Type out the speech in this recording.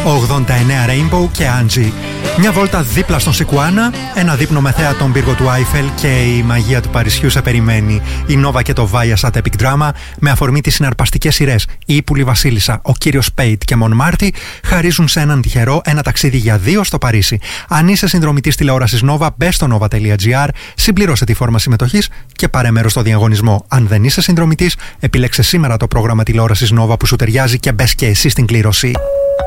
89 Rainbow και Angie. Μια βόλτα δίπλα στον Σικουάνα, ένα δείπνο με θέα τον πύργο του Άιφελ και η μαγεία του Παρισιού σε περιμένει. Η Νόβα και το Viasat Epic Drama, με αφορμή τις συναρπαστικές σειρές Η Ύπουλη Βασίλισσα, Ο Κύριος Πέιτ και Μον Μάρτι, χαρίζουν σε έναν τυχερό ένα ταξίδι για 2 στο Παρίσι. Αν είσαι συνδρομητής τηλεόρασης Νόβα, μπες στο nova.gr, συμπληρώσε τη φόρμα συμμετοχής και πάρε μέρος στο διαγωνισμό. Αν δεν είσαι συνδρομητής, επιλέξε σήμερα το πρόγραμμα τηλεόρασης Νόβα που σου ταιριάζει και μπες και εσύ στην κλήρωση.